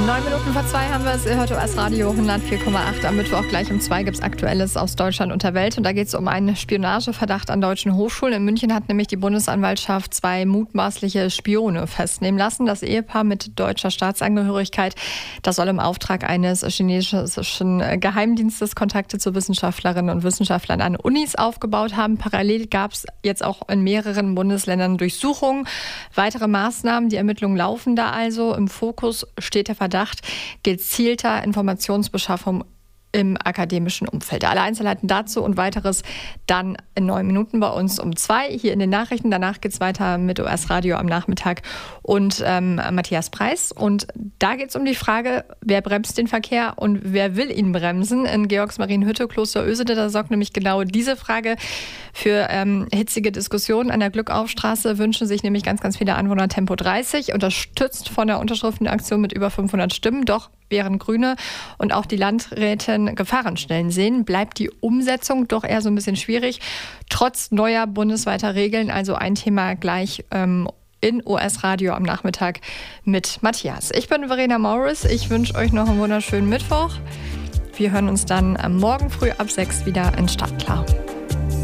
9 Minuten vor 2 haben wir es. Ihr hört US Radio 104,8. Am Mittwoch gleich um 2 gibt es Aktuelles aus Deutschland und der Welt. Und da geht es um einen Spionageverdacht an deutschen Hochschulen. In München hat nämlich die Bundesanwaltschaft 2 mutmaßliche Spione festnehmen lassen. Das Ehepaar mit deutscher Staatsangehörigkeit, das soll im Auftrag eines chinesischen Geheimdienstes Kontakte zu Wissenschaftlerinnen und Wissenschaftlern an Unis aufgebaut haben. Parallel gab es jetzt auch in mehreren Bundesländern Durchsuchungen. Weitere Maßnahmen, die Ermittlungen laufen da also. Im Fokus steht der Verdacht gezielter Informationsbeschaffung im akademischen Umfeld. Alle Einzelheiten dazu und weiteres dann in 9 Minuten bei uns um 2 hier in den Nachrichten. Danach geht es weiter mit US Radio am Nachmittag und Matthias Preis. Und da geht es um die Frage, wer bremst den Verkehr und wer will ihn bremsen? In Georgsmarienhütte, Kloster Ösede, da sorgt nämlich genau diese Frage für hitzige Diskussionen. An der Glückaufstraße wünschen sich nämlich ganz, ganz viele Anwohner Tempo 30, unterstützt von der Unterschriftenaktion mit über 500 Stimmen. Doch während Grüne und auch die Landrätin Gefahrenstellen sehen, bleibt die Umsetzung doch eher so ein bisschen schwierig, trotz neuer bundesweiter Regeln. Also ein Thema gleich in US Radio am Nachmittag mit Matthias. Ich bin Verena Morris. Ich wünsche euch noch einen wunderschönen Mittwoch. Wir hören uns dann morgen früh ab 6 wieder in Startklar.